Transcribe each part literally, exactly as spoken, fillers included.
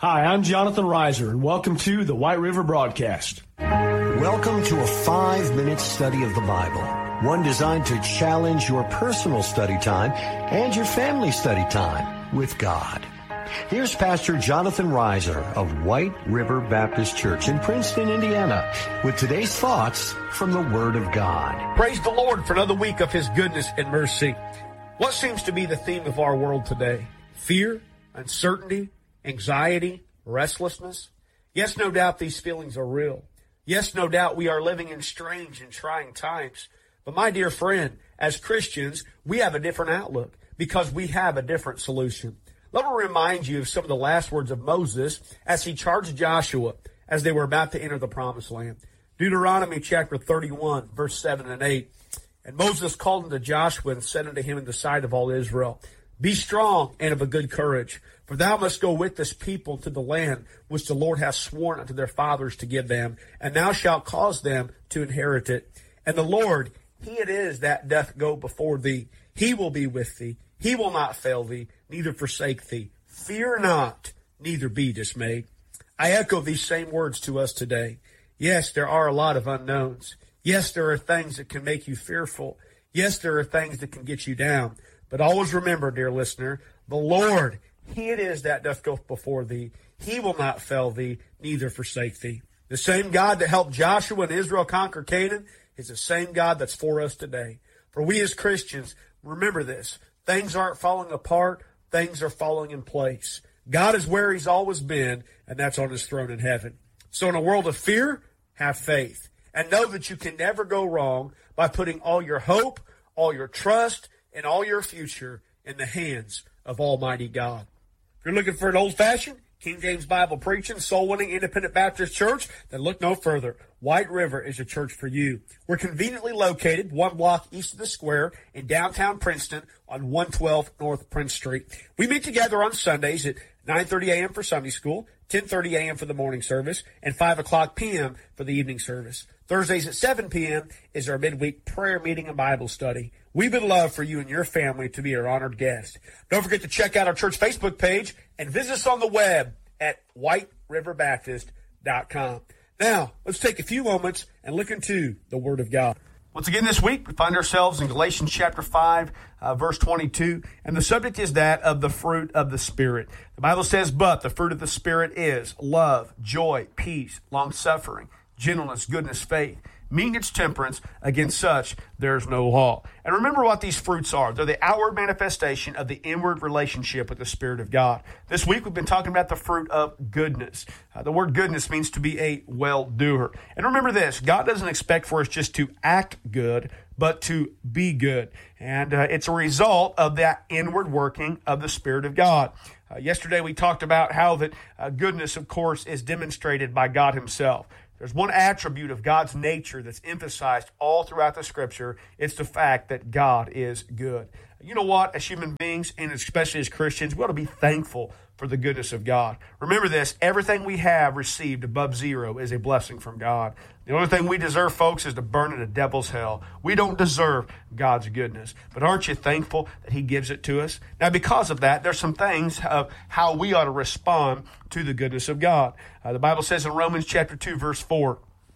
Hi, I'm Jonathan Reiser, and welcome to the White River Broadcast. Welcome to a five-minute study of the Bible, one designed to challenge your personal study time and your family study time with God. Here's Pastor Jonathan Reiser of White River Baptist Church in Princeton, Indiana, with today's thoughts from the Word of God. Praise the Lord for another week of His goodness and mercy. What seems to be the theme of our world today? Fear, uncertainty, anxiety, restlessness. Yes, no doubt these feelings are real. Yes, no doubt we are living in strange and trying times. But my dear friend, as Christians, we have a different outlook because we have a different solution. Let me remind you of some of the last words of Moses as he charged Joshua as they were about to enter the promised land. Deuteronomy chapter thirty-one, verse seven and eight. And Moses called unto Joshua and said unto him in the sight of all Israel, Be strong and of a good courage, for thou must go with this people to the land which the Lord hath sworn unto their fathers to give them, and thou shalt cause them to inherit it. And the Lord, He it is that doth go before thee. He will be with thee. He will not fail thee, neither forsake thee. Fear not, neither be dismayed. I echo these same words to us today. Yes, there are a lot of unknowns. Yes, there are things that can make you fearful. Yes, there are things that can get you down. But always remember, dear listener, the Lord, He it is that doth go before thee. He will not fail thee, neither forsake thee. The same God that helped Joshua and Israel conquer Canaan is the same God that's for us today. For we as Christians, remember this. Things aren't falling apart. Things are falling in place. God is where He's always been, and that's on His throne in heaven. So in a world of fear, have faith. And know that you can never go wrong by putting all your hope, all your trust, and all your future in the hands of Almighty God. If you're looking for an old-fashioned, King James Bible preaching, soul-winning, independent Baptist church, then look no further. White River is a church for you. We're conveniently located one block east of the square in downtown Princeton on one twelve North Prince Street. We meet together on Sundays at nine thirty a.m. for Sunday school, ten thirty a.m. for the morning service, and five o'clock p.m. for the evening service. Thursdays at seven p.m. is our midweek prayer meeting and Bible study. We would love for you and your family to be our honored guest. Don't forget to check out our church Facebook page and visit us on the web at white river baptist dot com. Now, let's take a few moments and look into the Word of God. Once again this week, we find ourselves in Galatians chapter five, uh, verse twenty-two, and the subject is that of the fruit of the Spirit. The Bible says, but the fruit of the Spirit is love, joy, peace, long-suffering, gentleness, goodness, faith, meekness, temperance. Against such there's no law. And remember what these fruits are. They're the outward manifestation of the inward relationship with the Spirit of God. This week we've been talking about the fruit of goodness. Uh, the word goodness means to be a well-doer. And remember this, God doesn't expect for us just to act good, but to be good. And uh, it's a result of that inward working of the Spirit of God. Uh, yesterday we talked about how that uh, goodness, of course, is demonstrated by God Himself. There's one attribute of God's nature that's emphasized all throughout the Scripture. It's the fact that God is good. You know what? As human beings, and especially as Christians, we ought to be thankful for the goodness of God. Remember this, everything we have received above zero is a blessing from God. The only thing we deserve, folks, is to burn in a devil's hell. We don't deserve God's goodness. But aren't you thankful that He gives it to us? Now, because of that, there's some things of how we ought to respond to the goodness of God. Uh, the Bible says in Romans chapter two, verse four,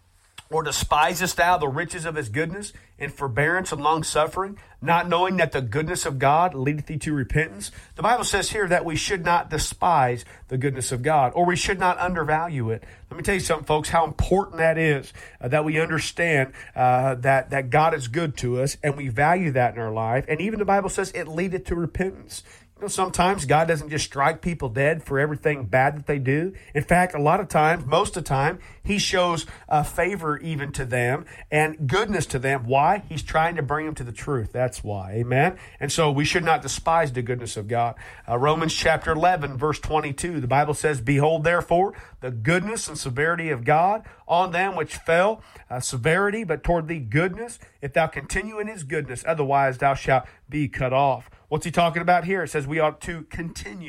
Or despisest thou the riches of His goodness and forbearance and long-suffering, not knowing that the goodness of God leadeth thee to repentance? The Bible says here that we should not despise the goodness of God, or we should not undervalue it. Let me tell you something, folks, how important that is, uh, that we understand uh, that, that God is good to us, and we value that in our life. And even the Bible says it leadeth to repentance. You know, sometimes God doesn't just strike people dead for everything bad that they do. In fact, a lot of times, most of the time, He shows uh, favor even to them and goodness to them. Why? He's trying to bring them to the truth. That's why. Amen? And so we should not despise the goodness of God. Uh, Romans chapter eleven, verse twenty-two, the Bible says, Behold, therefore, the goodness and severity of God on them which fell, uh, severity, but toward thee goodness, if thou continue in His goodness, otherwise thou shalt be cut off. What's he talking about here? It says we ought to continue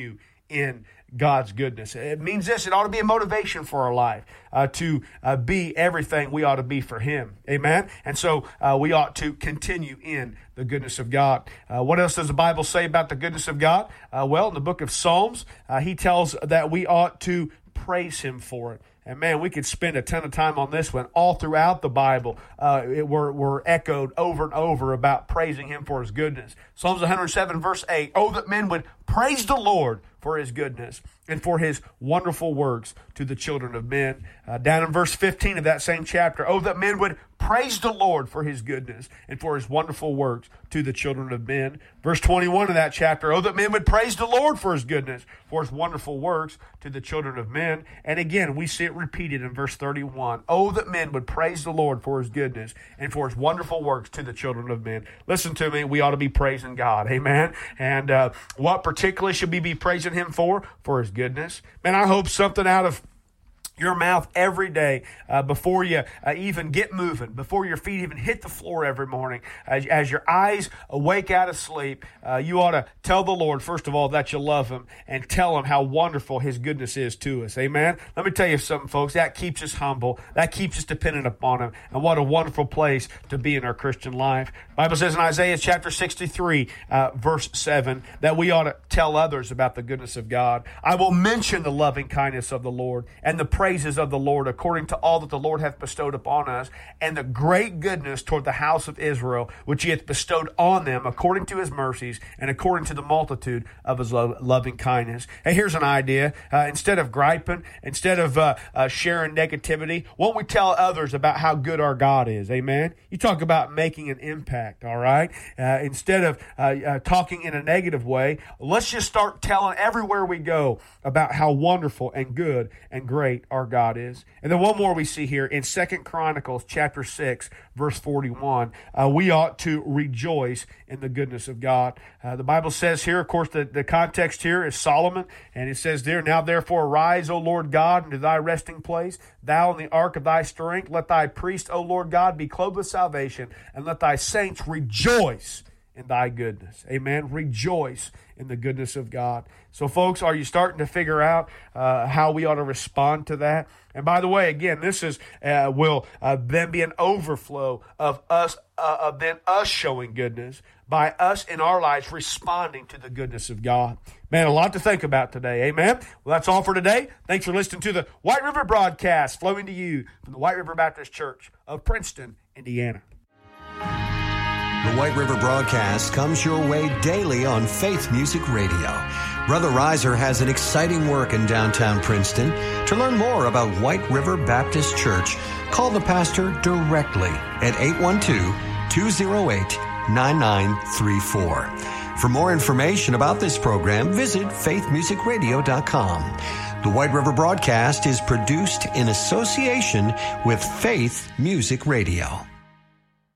in God's goodness. It means this, it ought to be a motivation for our life uh, to uh, be everything we ought to be for Him. Amen? And so uh, we ought to continue in the goodness of God. Uh, what else does the Bible say about the goodness of God? Uh, well, in the book of Psalms, uh, he tells that we ought to praise Him for it. And man, we could spend a ton of time on this one. All throughout the Bible, uh, it were, were echoed over and over about praising Him for His goodness. Psalms one hundred seven, verse eight, "Oh, that men would praise the Lord for His goodness and for His wonderful works to the children of men." Uh, down in verse fifteen of that same chapter, "Oh, that men would praise the Lord for His goodness and for His wonderful works to the children of men." Verse twenty-one of that chapter, "Oh, that men would praise the Lord for His goodness, for His wonderful works to the children of men." And again, we see it repeated in verse thirty-one. "Oh, that men would praise the Lord for His goodness and for His wonderful works to the children of men." Listen to me, we ought to be praising God. Amen? And uh, what particularly should we be praising Him for? For His goodness. Man, I hope something out of your mouth every day uh, before you uh, even get moving, before your feet even hit the floor every morning. As, as your eyes awake out of sleep, uh, you ought to tell the Lord, first of all, that you love Him and tell Him how wonderful His goodness is to us. Amen? Let me tell you something, folks. That keeps us humble. That keeps us dependent upon Him. And what a wonderful place to be in our Christian life. The Bible says in Isaiah chapter sixty-three, uh, verse seven, that we ought to tell others about the goodness of God. "I will mention the loving kindness of the Lord and the praises of the Lord according to all that the Lord hath bestowed upon us, and the great goodness toward the house of Israel, which He hath bestowed on them according to His mercies and according to the multitude of His lo- loving kindness." Hey, here's an idea. Uh, instead of griping, instead of uh, uh, sharing negativity, won't we tell others about how good our God is? Amen? You talk about making an impact, all right? Uh, instead of uh, uh, talking in a negative way, let's just start telling everywhere we go about how wonderful and good and great our God is. And then one more we see here in Second Chronicles chapter six, verse forty-one. Uh, we ought to rejoice in the goodness of God. Uh, the Bible says here, of course, the, the context here is Solomon, and it says there, "Now therefore arise, O Lord God, into thy resting place, thou in the ark of thy strength. Let thy priest, O Lord God, be clothed with salvation, and let thy saints rejoice in thy goodness." Amen. Rejoice in the goodness of God. So, folks, are you starting to figure out uh, how we ought to respond to that? And by the way, again, this is uh, will uh, then be an overflow of us, uh, of then us showing goodness by us in our lives responding to the goodness of God. Man, a lot to think about today. Amen. Well, that's all for today. Thanks for listening to the White River Broadcast, flowing to you from the White River Baptist Church of Princeton, Indiana. The White River Broadcast comes your way daily on Faith Music Radio. Brother Reiser has an exciting work in downtown Princeton. To learn more about White River Baptist Church, call the pastor directly at eight one two, two oh eight, nine nine three four. For more information about this program, visit faith music radio dot com. The White River Broadcast is produced in association with Faith Music Radio.